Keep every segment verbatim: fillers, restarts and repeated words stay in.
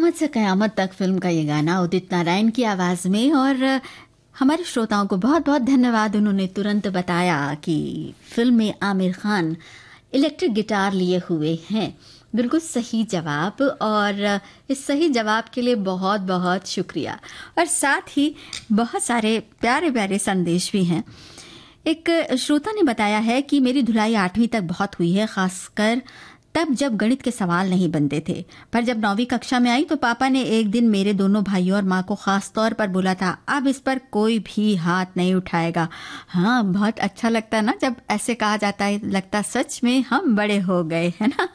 कयामत से कयामत तक फिल्म का ये गाना उदित नारायण की आवाज में। और हमारे श्रोताओं को बहुत बहुत धन्यवाद, उन्होंने तुरंत बताया कि फिल्म में आमिर खान इलेक्ट्रिक गिटार लिए हुए हैं। बिल्कुल सही जवाब, और इस सही जवाब के लिए बहुत बहुत शुक्रिया। और साथ ही बहुत सारे प्यारे प्यारे संदेश भी हैं। एक श्रोता ने बताया है कि मेरी धुलाई आठवीं तक बहुत हुई है, खासकर तब जब गणित के सवाल नहीं बनते थे। पर जब नौवीं कक्षा में आई तो पापा ने एक दिन मेरे दोनों भाइयों और माँ को खास तौर पर बोला था, अब इस पर कोई भी हाथ नहीं उठाएगा। हाँ, बहुत अच्छा लगता ना जब ऐसे कहा जाता है, लगता सच में हम बड़े हो गए, है ना।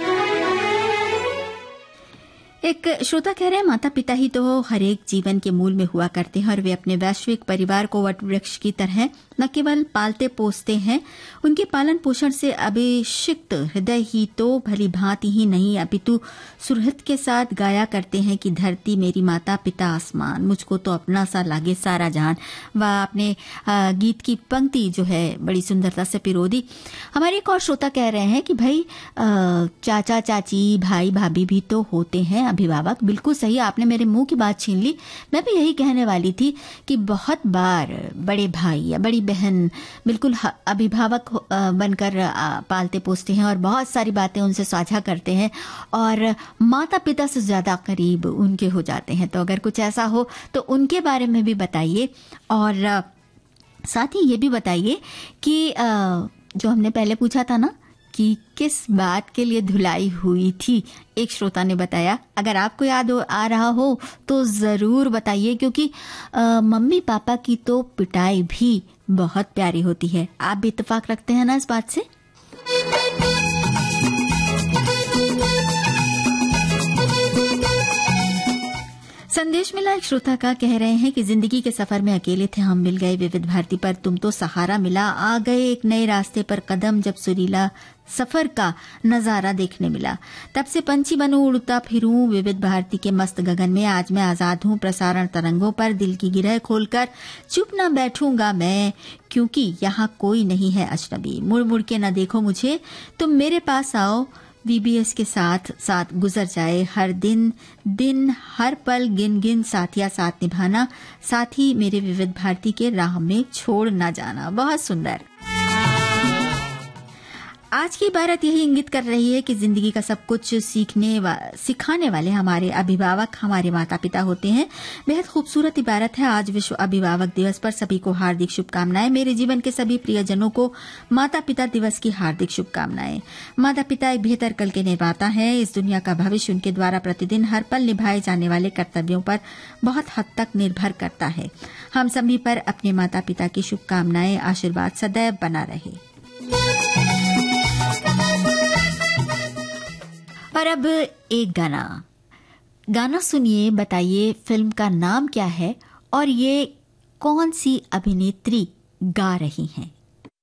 एक श्रोता कह रहे हैं, माता पिता ही तो हर एक जीवन के मूल में हुआ करते हैं और वे अपने वैश्विक परिवार को वट वृक्ष की तरह न केवल पालते पोसते हैं, उनके पालन पोषण से अभिषिक्त हृदय ही तो भली भांति ही नहीं अपितु सुरहत के साथ गाया करते हैं कि धरती मेरी माता पिता आसमान, मुझको तो अपना सा लागे सारा जहान। वह अपने गीत की पंक्ति जो है बड़ी सुंदरता से पिरोदी। हमारे एक और श्रोता कह रहे हैं कि भाई चाचा चाची भाई भाभी भी तो होते हैं अभिभावक। बिल्कुल सही, आपने मेरे मुंह की बात छीन ली। मैं भी यही कहने वाली थी कि बहुत बार बड़े भाई या बड़ी बहन बिल्कुल अभिभावक बनकर पालते पोसते हैं और बहुत सारी बातें उनसे साझा करते हैं और माता पिता से ज्यादा करीब उनके हो जाते हैं। तो अगर कुछ ऐसा हो तो उनके बारे में भी बताइए, और साथ ही ये भी बताइए कि जो हमने पहले पूछा था ना कि किस बात के लिए धुलाई हुई थी, एक श्रोता ने बताया। अगर आपको याद आ रहा हो तो जरूर बताइए, क्योंकि आ, मम्मी पापा की तो पिटाई भी बहुत प्यारी होती है। आप भी इत्तेफाक रखते हैं ना इस बात से? संदेश मिला एक श्रोता का, कह रहे हैं कि जिंदगी के सफर में अकेले थे हम, मिल गए विविध भारती पर तुम तो सहारा मिला, आ गए एक नए रास्ते पर कदम, जब सुरीला सफर का नजारा देखने मिला, तब से पंछी बनूं उड़ता फिरूं विविध भारती के मस्त गगन में, आज मैं आजाद हूं प्रसारण तरंगों पर, दिल की गिरह खोलकर चुप न बैठूंगा मैं, क्योंकि यहाँ कोई नहीं है अजनबी, मुड़ मुड़ के न देखो मुझे, तुम मेरे पास आओ, वीबीएस के साथ साथ गुजर जाए हर दिन दिन हर पल गिन गिन साथिया साथ निभाना, साथ ही मेरे विविध भारती के राह में छोड़ न जाना। बहुत सुंदर। आज की इबारत यही इंगित कर रही है कि जिंदगी का सब कुछ सीखने वा, सिखाने वाले हमारे अभिभावक हमारे माता पिता होते हैं। बेहद खूबसूरत इबारत है। आज विश्व अभिभावक दिवस पर सभी को हार्दिक शुभकामनाएं। मेरे जीवन के सभी प्रियजनों को माता पिता दिवस की हार्दिक शुभकामनाएं। माता पिता एक बेहतर कल के निर्माता है। इस दुनिया का भविष्य उनके द्वारा प्रतिदिन हर पल निभाए जाने वाले कर्तव्यों पर बहुत हद तक निर्भर करता है। हम सभी पर अपने माता पिता की शुभकामनाएं, आशीर्वाद सदैव बना रहे। और अब एक गाना गाना सुनिए, बताइए फिल्म का नाम क्या है और ये कौन सी अभिनेत्री गा रही हैं।